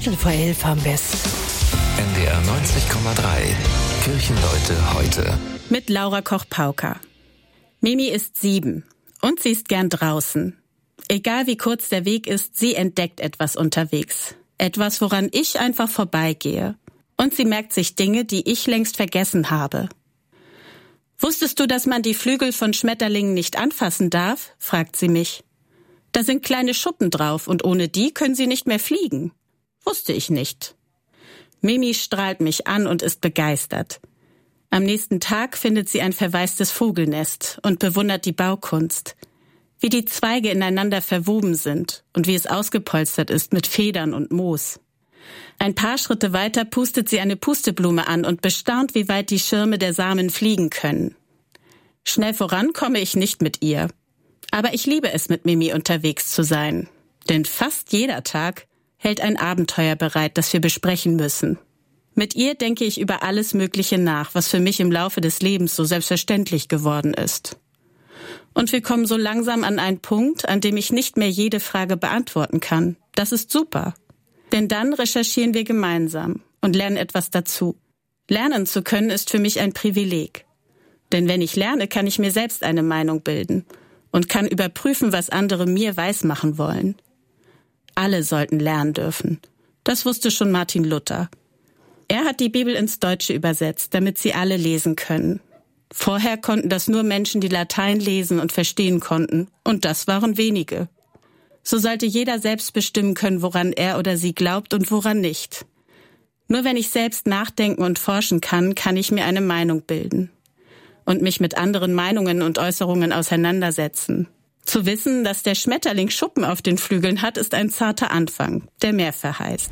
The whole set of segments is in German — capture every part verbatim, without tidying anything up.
Viertel vor elf haben wir's. N D R neunzig Komma drei. Kirchenleute heute. Mit Laura Koch-Pauker. Mimi ist sieben und sie ist gern draußen. Egal wie kurz der Weg ist, sie entdeckt etwas unterwegs. Etwas, woran ich einfach vorbeigehe. Und sie merkt sich Dinge, die ich längst vergessen habe. Wusstest du, dass man die Flügel von Schmetterlingen nicht anfassen darf? Fragt sie mich. Da sind kleine Schuppen drauf und ohne die können sie nicht mehr fliegen. Wusste ich nicht. Mimi strahlt mich an und ist begeistert. Am nächsten Tag findet sie ein verwaistes Vogelnest und bewundert die Baukunst. Wie die Zweige ineinander verwoben sind und wie es ausgepolstert ist mit Federn und Moos. Ein paar Schritte weiter pustet sie eine Pusteblume an und bestaunt, wie weit die Schirme der Samen fliegen können. Schnell voran komme ich nicht mit ihr. Aber ich liebe es, mit Mimi unterwegs zu sein. Denn fast jeder Tag hält ein Abenteuer bereit, das wir besprechen müssen. Mit ihr denke ich über alles Mögliche nach, was für mich im Laufe des Lebens so selbstverständlich geworden ist. Und wir kommen so langsam an einen Punkt, an dem ich nicht mehr jede Frage beantworten kann. Das ist super. Denn dann recherchieren wir gemeinsam und lernen etwas dazu. Lernen zu können ist für mich ein Privileg. Denn wenn ich lerne, kann ich mir selbst eine Meinung bilden und kann überprüfen, was andere mir weismachen wollen. Alle sollten lernen dürfen. Das wusste schon Martin Luther. Er hat die Bibel ins Deutsche übersetzt, damit sie alle lesen können. Vorher konnten das nur Menschen, die Latein lesen und verstehen konnten, und das waren wenige. So sollte jeder selbst bestimmen können, woran er oder sie glaubt und woran nicht. Nur wenn ich selbst nachdenken und forschen kann, kann ich mir eine Meinung bilden und mich mit anderen Meinungen und Äußerungen auseinandersetzen. Zu wissen, dass der Schmetterling Schuppen auf den Flügeln hat, ist ein zarter Anfang, der mehr verheißt.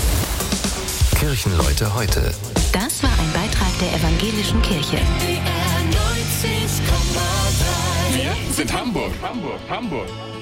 Kirchenleute heute. Das war ein Beitrag der Evangelischen Kirche. Wir sind Hamburg, Hamburg, Hamburg.